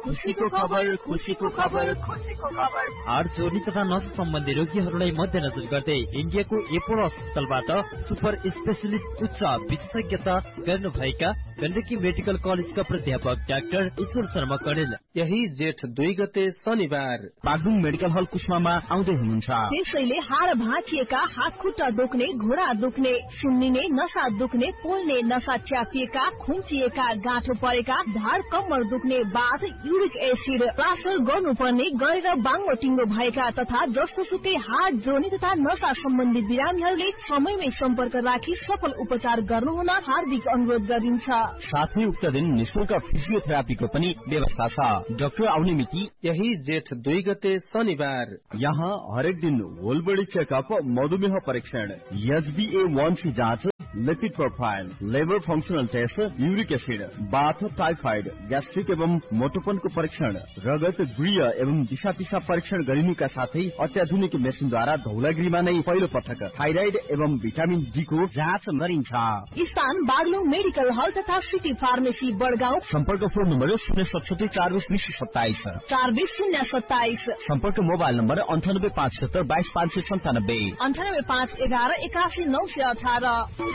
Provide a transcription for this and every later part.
खुसीको खबर खुसीको खबर खुसीको खबर। हाड जोर्नी तथा नसा सम्बन्धी रोगीहरूलाई मध्यनजर गर्दै इन्डियाको एपोलो अस्पतालबाट सुपर स्पेशलिस्ट उच्च विशेषज्ञता गर्नुभएका गण्डकी मेडिकल कलेजका प्राध्यापक डाक्टर ईश्वर शर्मा कणेल यही जेठ 2 गते शनिबार बागलुङ मेडिकल हल कुस्मामा आउँदै हुनुहुन्छ। त्यसैले हाड भाँचिएका, हात खुट्टा दुख्ने, घुँडा दुख्ने, सुन्निने, नसा दुख्ने, पोल्ने, नसा च्यापिएका, खुम्चिएका, गाँठो परेका, ढाड कम्मर दुख्ने, बाथ, युरिक एसिड प्लास्टर गर्नुपर्ने, गरेर बाङ्गो टिङ्गो भएका तथा जस्तोसुकै हाड जोर्नी तथा नसा सम्बन्धी बिरामीहरूले समयमै सम्पर्क राखी सफल उपचार गर्नुहुन हार्दिक अनुरोध गरिन्छ। साथै उक्त दिन निशुल्क फिजियोथेरापीको पनि व्यवस्था छ। डाक्टर आउने मिति यही जेठ 2 गते शनिबार। यहाँ हरेक दिन होल बडी चेकअप, मधुमेह परीक्षण, HbA1c जाँच, lipid profile, labour functional test, uric acid, बाथ, टाइफाइड, ग्यास्ट्रिक एवं मोटोपनको परीक्षण, रगत, गुह्य एवं दिशा पिसाब परीक्षण गरिनुका साथै अत्याधुनिक मेसिनद्वारा धौलागिरीमा नै पहिलो पटक थाइराइड एवं भिटामिन डी को जाँच गरिन्छ। स्थान बागलुङ मेडिकल हल तथा सिटी फार्मेसी बडगाउँ। सम्पर्क फोन नम्बर 067 420 420 सम्पर्क मोबाइल नम्बर 9857 22 597 98 511 81 918।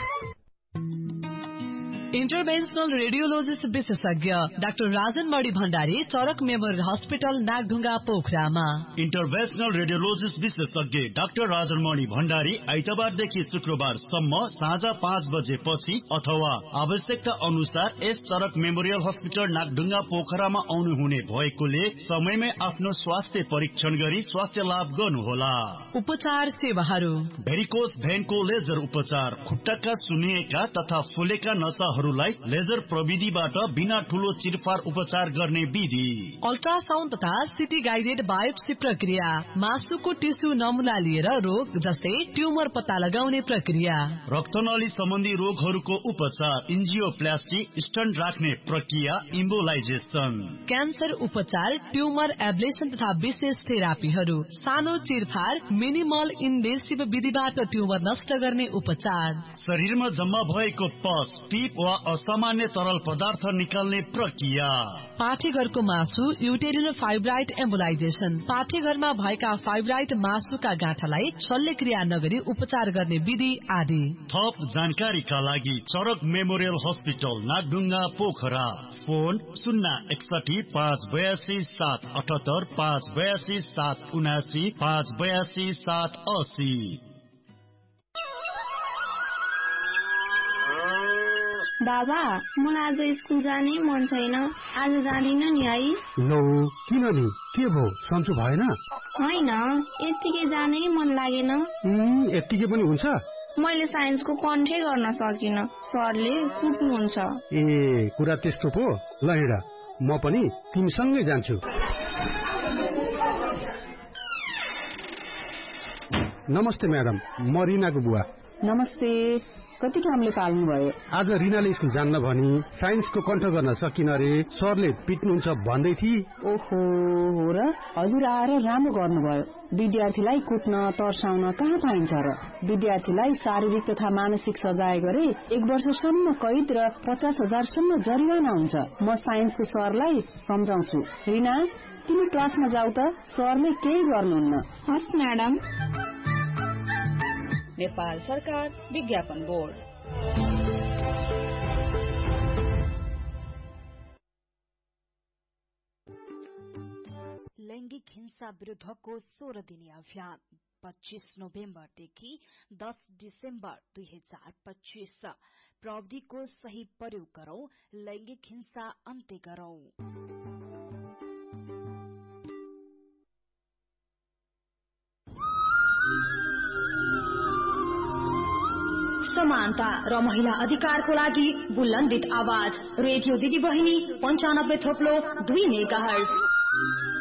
इन्टरभेन्सनल रेडियोलोजिस्ट विशेषज्ञ डाक्टर राजन मणि भण्डारी चरक मेमोरियल हस्पिटल नागढुङ्गा पोखरामा। इन्टरभेन्सनल रेडियोलोजिस्ट विशेषज्ञ डाक्टर राजन मणि भण्डारी आइतबारदेखि शुक्रबारसम्म साँझ 5 बजेपछि अथवा आवश्यकता अनुसार यस चरक मेमोरियल हस्पिटल नागढुङ्गा पोखरामा आउनुहुने भएकोले समयमै आफ्नो स्वास्थ्य परीक्षण गरी स्वास्थ्य लाभ गर्नुहोला। उपचार सेवाहरू: भेरिकोस भेनको लेजर उपचार, खुट्टाका सुन्निएका तथा फुलेका नसा लेजर प्रविधिबाट बिना ठूलो चिरफार उपचार गर्ने विधि, अल्ट्रासाउन्ड तथा सिटी गाइडेड बायोप्सी प्रक्रिया, मासुको टिस्यु नमुना लिएर रोग जस्तै ट्युमर पत्ता लगाउने प्रक्रिया, रक्तनली सम्बन्धी रोगहरूको उपचार, इन्जियोप्लास्टी, स्टन्ट राख्ने प्रक्रिया, इम्बोलाइजेसन, क्यान्सर उपचार, ट्युमर एब्लेसन तथा विशेष थेरापीहरू, सानो चिरफार मिनिमल इन्भेसिभ विधिबाट ट्युमर नष्ट गर्ने उपचार, शरीरमा जम्मा भएको पस, पिप वा असामान्य तरल पदार्थ निकाल्ने प्रक्रिया, पाठेघरको मासु, युटेरिनल फाइब्राइड एम्बोलाइजेसन, पाठेघरमा भएका फाइब्राइड मासुका गाँठालाई शल्यक्रिया नगरी उपचार गर्ने विधि आदि। थप जानकारीका लागि चरक memorial hospital Nagdhunga Pokhara, phone 061 582 778 582 779 582 780। बाबा, मलाई आज स्कुल जाने मन छैन, आज जाँदिन नि है। लो, किन नि? के भो, सन्चो भएन? होइन, यत्तिकै जानै मन लागेन। यत्तिकै पनि हुन्छ? मैले साइन्सको कन्ठै गर्न सकिन, सरले कुट्नुहुन्छ। ए, कुरा त्यस्तो पो? ल हिँड, म पनि तिमीसँगै जान्छु। नमस्ते म्याडम, म रिनाको बुवा। नमस्ते, कति कामले पाल्नु भयो? आज रिनाले स्कुल जान्न भनी साइन्सको कन्ठ गर्न सकिन रे, सरले पिट्नुहुन्छ भन्दै थिए। ओहो, हो र? हजुर आएर राम्रो गर्नुभयो। विद्यार्थीलाई कुट्न तर्साउन कहाँ पाइन्छ र? विद्यार्थीलाई शारीरिक तथा मानसिक सजाय गरे 1 वर्षसम्म कैद र 50,000 सम्म जरिवाना हुन्छ। म साइन्सको सरलाई सम्झाउँछु। रिना, तिमी क्लासमा जाऊ त, सरले केही गर्नुहुन्न। हस् म्याडम। नेपाल सरकार विज्ञापन बोर्ड। लैंगिक हिंसा विरुद्धको 16 दिने अभियान 25 नोभेम्बरदेखि 10 डिसेम्बर 2025। प्रविधिको सही प्रयोग गरौं, लैंगिक हिंसा अन्त्य गरौं। समानता र महिला अधिकारको लागि बुलन्दित आवाज, रेडियो दिदी बहिनी 95.2 मेगाहर्ज।